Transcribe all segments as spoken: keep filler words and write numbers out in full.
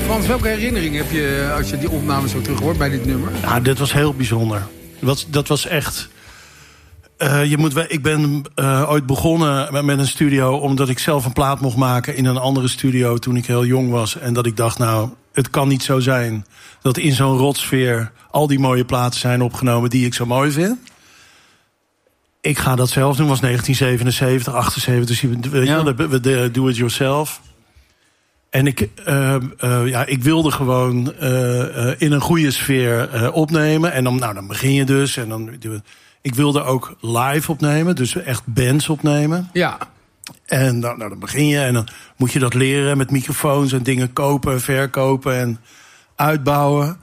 Frans, welke herinnering heb je als je die opname zo terug hoort bij dit nummer? Ja, dit was heel bijzonder. Dat, dat was echt... Uh, je moet, ik ben uh, ooit begonnen met, met een studio... omdat ik zelf een plaat mocht maken in een andere studio toen ik heel jong was. En dat ik dacht, nou, het kan niet zo zijn... dat in zo'n rotsfeer al die mooie platen zijn opgenomen die ik zo mooi vind. Ik ga dat zelf doen, was negentien zevenenzeventig, achtenzeventig, dus weet je wel, de do it yourself. En ik, uh, uh, ja, ik wilde gewoon uh, uh, in een goede sfeer uh, opnemen. En dan, nou, dan begin je dus. En dan, ik wilde ook live opnemen, dus echt bands opnemen. Ja. En dan, nou, dan begin je en dan moet je dat leren met microfoons en dingen kopen, verkopen en uitbouwen.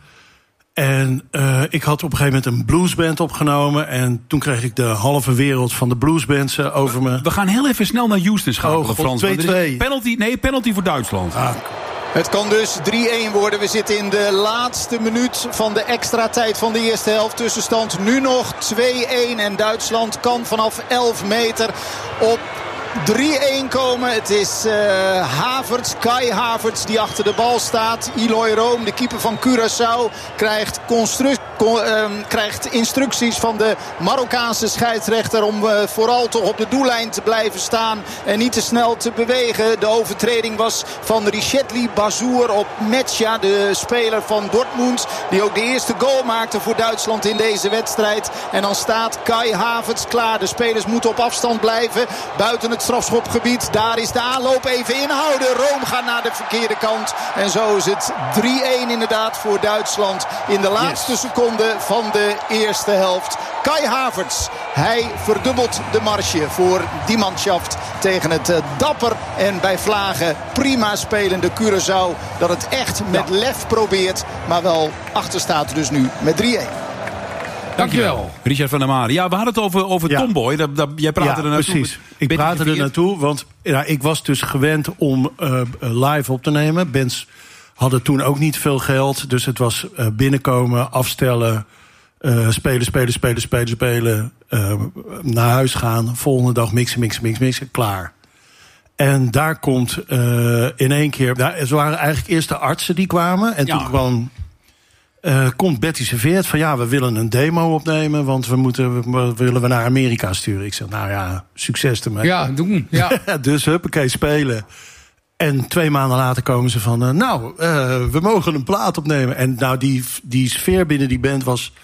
En uh, ik had op een gegeven moment een bluesband opgenomen. En toen kreeg ik de halve wereld van de bluesbands uh, over me. We gaan heel even snel naar Houston schakelen, oh, Frans. twee-twee. Penalty, nee, penalty voor Duitsland. Ah. Het kan dus drie-een worden. We zitten in de laatste minuut van de extra tijd van de eerste helft. Tussenstand nu nog twee-een. En Duitsland kan vanaf elf meter op drie-een komen. Het is uh, Havertz, Kai Havertz die achter de bal staat. Eloy Room, de keeper van Curaçao, krijgt, constru- con- uh, krijgt instructies van de Marokkaanse scheidsrechter om uh, vooral toch op de doellijn te blijven staan en niet te snel te bewegen. De overtreding was van Richetli Bazour op Metja, de speler van Dortmund, die ook de eerste goal maakte voor Duitsland in deze wedstrijd. En dan staat Kai Havertz klaar. De spelers moeten op afstand blijven buiten het strafschopgebied. Daar is de aanloop, even inhouden. Room gaat naar de verkeerde kant. En zo is het drie-een inderdaad voor Duitsland in de laatste yes. seconde van de eerste helft. Kai Havertz, hij verdubbelt de marge voor die manschaft tegen het uh, dapper en bij vlagen prima spelende Curaçao. Dat het echt met ja. lef probeert, maar wel achter staat dus nu met drie-een. Dankjewel. Richard van der Maren. Ja, we hadden het over, over ja. Tomboy. Dat, dat, jij praatte ja, er naartoe. Precies. Ik ben praatte er naartoe, want ja, ik was dus gewend om uh, live op te nemen. Bands hadden toen ook niet veel geld. Dus het was uh, binnenkomen, afstellen, uh, spelen, spelen, spelen, spelen, spelen. Uh, naar huis gaan, volgende dag mixen, mixen, mixen, mixen. Klaar. En daar komt uh, in één keer... Nou, er waren eigenlijk eerst de artsen die kwamen. En ja. toen kwam... Uh, komt Betty Serveert van ja, we willen een demo opnemen, want we moeten we willen we naar Amerika sturen. Ik zeg, nou ja, succes ermee. Ja, doen. Ja. Dus huppakee, spelen. En twee maanden later komen ze van, uh, nou, uh, we mogen een plaat opnemen. En nou, die, die sfeer binnen die band was,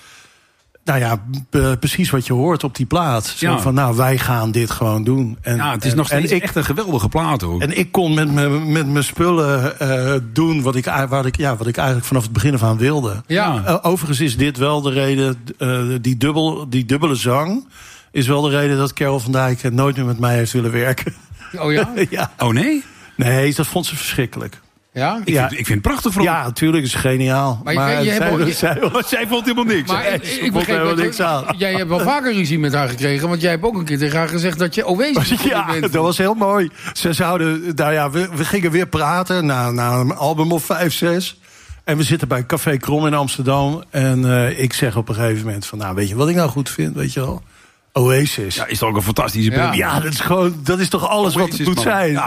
nou ja, b- precies wat je hoort op die plaat. Zo ja. van, nou, wij gaan dit gewoon doen. En, ja, het is nog steeds ik, echt een geweldige plaat, hoor. En ik kon met mijn met mijn spullen uh, doen wat ik, wat, ik, ja, wat ik eigenlijk vanaf het begin af aan wilde. Ja. Uh, overigens is dit wel de reden, uh, die, dubbel, die dubbele zang is wel de reden dat Carol van Dijk nooit meer met mij heeft willen werken. Oh ja? ja. Oh nee? Nee, dat vond ze verschrikkelijk. Ja? Ik, ja. vind, ik vind het prachtig voor Ja, natuurlijk, is geniaal. Maar, maar je, je zij, hebt ook, je, zij, zij vond helemaal niks. Maar ik, ik begreep helemaal dat niks je, aan. Jij hebt wel vaker ruzie met haar gekregen, want jij hebt ook een keer tegen haar gezegd dat je Oasis Ja, bent. dat was heel mooi. Ze zouden, nou ja, we, we gingen weer praten na, na een album of vijf, zes. En we zitten bij Café Krom in Amsterdam. En uh, ik zeg op een gegeven moment van, nou, weet je wat ik nou goed vind, weet je wel? Oasis. Ja, is toch ook een fantastische band? Ja, ja, dat is gewoon, dat is toch alles Oasis, wat het moet man. zijn. Ja.